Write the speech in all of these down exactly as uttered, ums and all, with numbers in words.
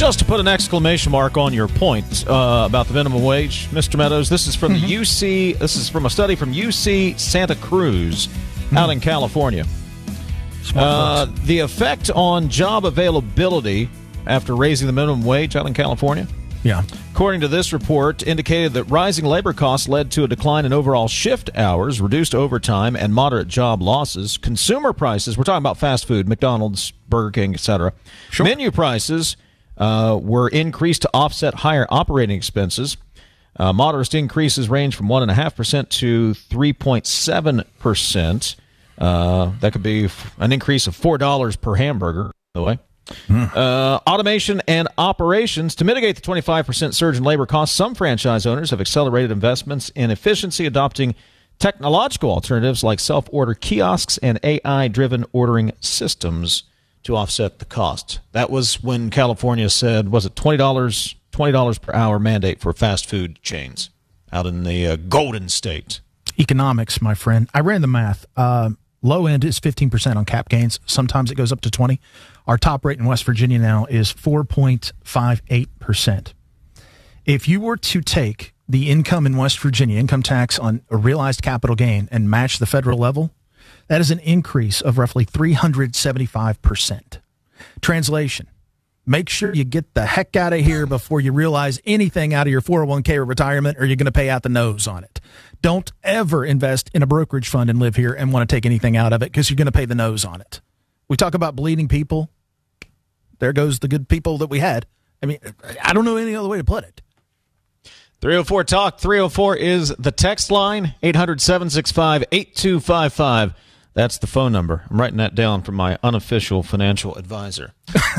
Just to put an exclamation mark on your point uh, about the minimum wage, Mister Meadows, this is from mm-hmm. the U C. This is from a study from U C Santa Cruz, mm-hmm. out in California. Uh, the effect on job availability after raising the minimum wage out in California. Yeah. According to this report, indicated that rising labor costs led to a decline in overall shift hours, reduced overtime, and moderate job losses. Consumer prices, we're talking about fast food, McDonald's, Burger King, et cetera. Sure. Menu prices uh, were increased to offset higher operating expenses. Uh, moderate increases range from one point five percent to three point seven percent. Uh, that could be an increase of four dollars per hamburger, by the way. Mm. Uh, automation and operations. To mitigate the twenty-five percent surge in labor costs, some franchise owners have accelerated investments in efficiency, adopting technological alternatives like self-order kiosks and A I-driven ordering systems to offset the cost. That was when California said, was it twenty dollars, twenty dollars per hour mandate for fast food chains out in the uh, Golden State. Economics, my friend. I ran the math. Uh, low end is fifteen percent on cap gains. Sometimes it goes up to twenty. Our top rate in West Virginia now is four point five eight percent. If you were to take the income in West Virginia, income tax on a realized capital gain, and match the federal level, that is an increase of roughly three hundred seventy-five percent. Translation: make sure you get the heck out of here before you realize anything out of your four oh one k or retirement, or you're going to pay out the nose on it. Don't ever invest in a brokerage fund and live here and want to take anything out of it, because you're going to pay the nose on it. We talk about bleeding people. There goes the good people that we had. I mean, I don't know any other way to put it. three oh four talk. three oh four is the text line. eight hundred, seven six five, eight two five five. That's the phone number. I'm writing that down from my unofficial financial advisor.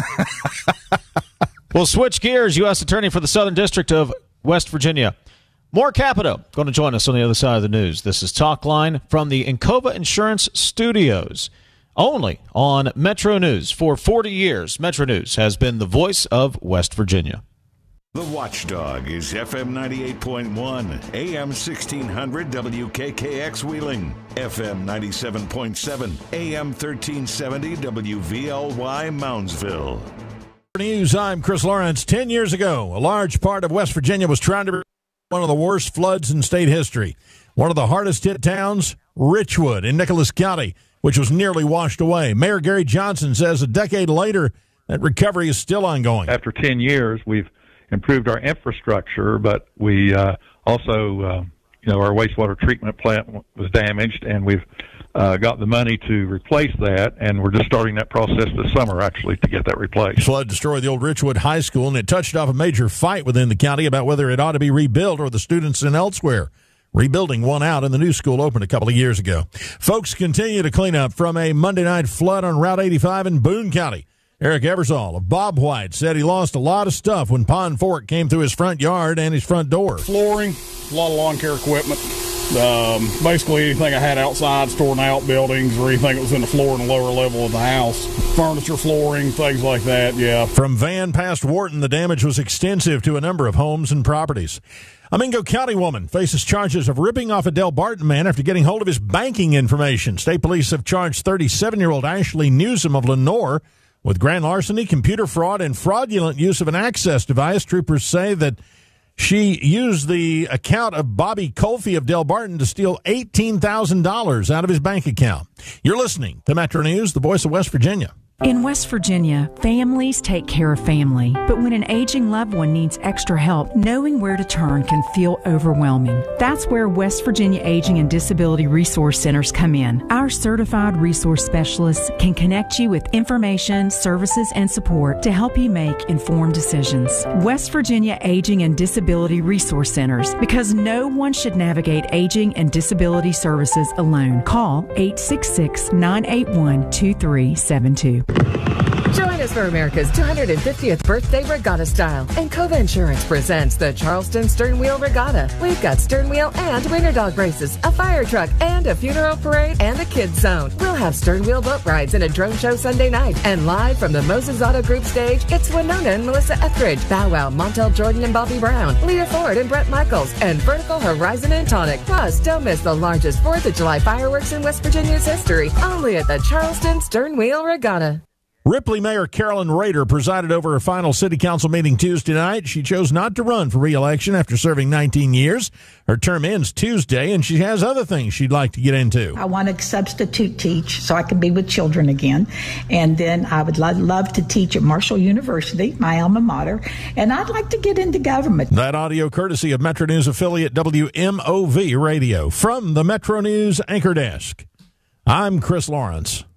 We'll switch gears. U S Attorney for the Southern District of West Virginia, Moore Capito, going to join us on the other side of the news. This is Talk Line from the Encova Insurance Studios, only on Metro News. For forty years, Metro News has been the voice of West Virginia. The Watchdog is F M ninety-eight point one, A M sixteen hundred W K K X Wheeling, F M ninety-seven point seven, A M thirteen seventy W V L Y Moundsville. News, I'm Chris Lawrence. Ten years ago, a large part of West Virginia was trying to be one of the worst floods in state history. One of the hardest hit towns, Richwood in Nicholas County, which was nearly washed away. Mayor Gary Johnson says a decade later, that recovery is still ongoing. After ten years, we've improved our infrastructure, but we uh, also, uh, you know, our wastewater treatment plant was damaged, and we've uh, got the money to replace that, and we're just starting that process this summer, actually, to get that replaced. Flood destroyed the old Richwood High School, and it touched off a major fight within the county about whether it ought to be rebuilt or the students sent elsewhere. Rebuilding won out, and the new school opened a couple of years ago. Folks continue to clean up from a Monday night flood on Route eighty-five in Boone County. Eric Eversole of Bob White said he lost a lot of stuff when Pond Fork came through his front yard and his front door. Flooring, a lot of lawn care equipment. Um, basically anything I had outside, stored in outbuildings, or anything that was in the floor in the lower level of the house. Furniture, flooring, things like that, yeah. From Van past Wharton, the damage was extensive to a number of homes and properties. A Mingo County woman faces charges of ripping off a Del Barton man after getting hold of his banking information. State police have charged thirty-seven-year-old Ashley Newsom of Lenore with grand larceny, computer fraud, and fraudulent use of an access device. Troopers say that she used the account of Bobby Colfie of Del Barton to steal eighteen thousand dollars out of his bank account. You're listening to Metro News, the voice of West Virginia. In West Virginia, families take care of family. But when an aging loved one needs extra help, knowing where to turn can feel overwhelming. That's where West Virginia Aging and Disability Resource Centers come in. Our certified resource specialists can connect you with information, services, and support to help you make informed decisions. West Virginia Aging and Disability Resource Centers, because no one should navigate aging and disability services alone. Call eight six six, nine eight one, two three seven two. Join us for America's two hundred fiftieth birthday regatta style. Encova Insurance presents the Charleston Sternwheel Regatta. We've got sternwheel and winter dog races, a fire truck, and a funeral parade, and a kids zone. We'll have sternwheel boat rides and a drone show Sunday night. And live from the Moses Auto Group stage, it's Winona and Melissa Etheridge, Bow Wow, Montel Jordan and Bobby Brown, Leah Ford and Brett Michaels, and Vertical Horizon and Tonic. Plus, don't miss the largest fourth of July fireworks in West Virginia's history, only at the Charleston Sternwheel Regatta. Ripley Mayor Carolyn Rader presided over her final city council meeting Tuesday night. She chose not to run for re-election after serving nineteen years. Her term ends Tuesday, and she has other things she'd like to get into. I want to substitute teach so I can be with children again. And then I would lo- love to teach at Marshall University, my alma mater. And I'd like to get into government. That audio courtesy of Metro News affiliate W M O V Radio. From the Metro News Anchor Desk, I'm Chris Lawrence.